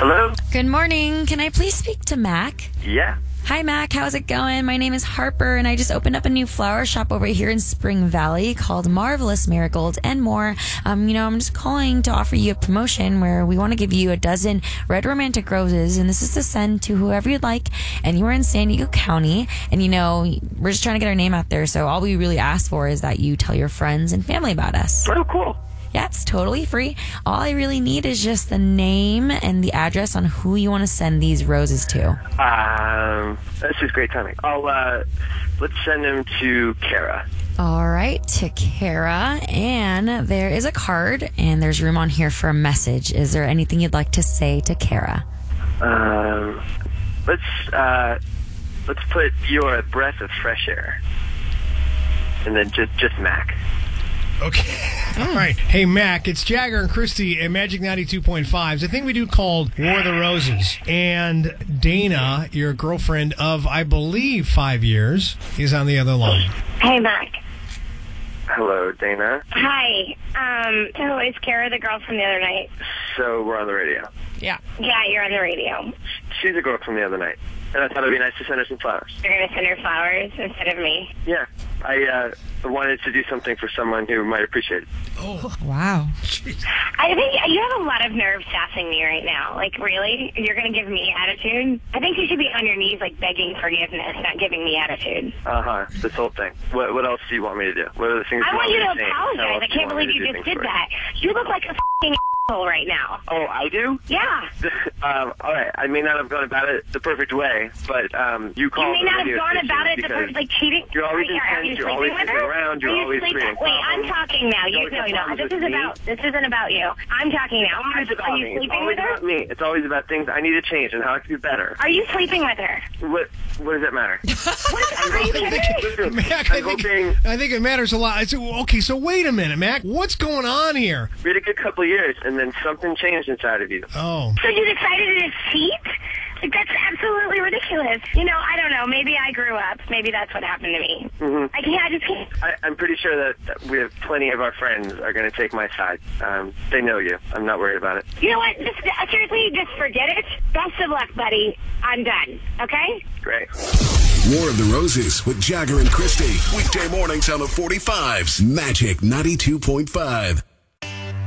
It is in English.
Hello? Good morning. Can I please speak to Mac? Yeah. Hi, Mac. How's it going? My name is Harper, and I just opened up a new flower shop over here in Spring Valley called Marvelous Marigolds and More. I'm just calling to offer you a promotion where we want to give you a dozen red romantic roses, and this is to send to whoever you'd like. And you are in San Diego County, and we're just trying to get our name out there. So all we really ask for is that you tell your friends and family about us. Oh, cool. Yeah, it's totally free. All I really need is just the name and the address on who you want to send these roses to. This is great timing. Let's send them to Kara. All right, to Kara. And there is a card, and there's room on here for a message. Is there anything you'd like to say to Kara? Let's put "You're a breath of fresh air," and then just Mac. Okay. All right. Hey, Mac, it's Jagger and Christy at Magic 92.5. It's a thing we do called War of the Roses. And Dana, your girlfriend of, I believe, 5 years, is on the other line. Hey, Mac. Hello, Dana. Hi. So is Kara the girl from the other night? So we're on the radio. Yeah. Yeah, you're on the radio. She's a girl from the other night. And I thought it would be nice to send her some flowers. You're going to send her flowers instead of me? Yeah. I wanted to do something for someone who might appreciate it. Oh. Wow. Jeez. I think you have a lot of nerve sassing me right now. Like, really? You're going to give me attitude? I think you should be on your knees, like, begging forgiveness, not giving me attitude. This whole thing. What else do you want me to do? What are the things I want you to me to change? How apologize. else I do you can't want me believe to you do just things did for that. You look like a f***ing asshole right now. Oh, I do? Yeah. All right. I may not have gone about it the perfect way, but you called You may the not have radio gone station about it because like cheating. You're always Are you intense, you're always sleeping with sitting her? around, you're Are you always sleeping? creating Wait, I'm problems. talking now. You always have problems This with isn't about you. I'm talking now. It's about Are you me. It's sleeping always with her? about me. It's always about things I need to change and how I can be better. Are you sleeping with her? What does that matter? Are you kidding me? Listen, Mac, I'm hoping I think it matters a lot. Okay, so wait a minute, Mac. What's going on here? we had a good couple of years, and then something changed inside of you. Oh. So you decided to cheat? Like, that's absolutely ridiculous. I don't know. Maybe I grew up. Maybe that's what happened to me. Mm-hmm. I just can't. I'm pretty sure that we have plenty of our friends are going to take my side. They know you. I'm not worried about it. You know what? Seriously, just forget it. Best of luck, buddy. I'm done. Okay? Great. War of the Roses with Jagger and Christy. Weekday mornings on the 45s. Magic 92.5.